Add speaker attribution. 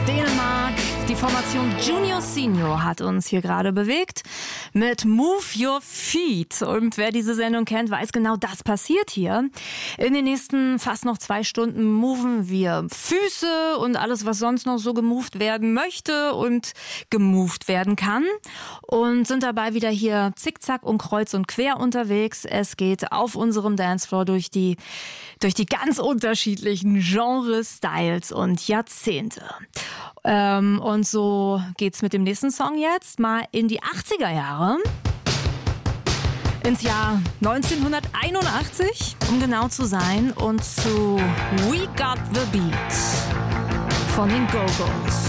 Speaker 1: Dänemark. Die Formation Junior Senior hat uns hier gerade bewegt mit Move Your Feet. Und wer diese Sendung kennt, weiß genau, das passiert hier. In den nächsten fast noch 2 Stunden moven wir Füße und alles, was sonst noch so gemoved werden möchte und gemoved werden kann. Und sind dabei wieder hier zickzack und kreuz und quer unterwegs. Es geht auf unserem Dancefloor durch die ganz unterschiedlichen Genres, Styles und Jahrzehnte. Und so geht's mit dem nächsten Song jetzt mal in die 80er Jahre. Ins Jahr 1981, um genau zu sein, und zu We Got the Beat von den Go-Go's.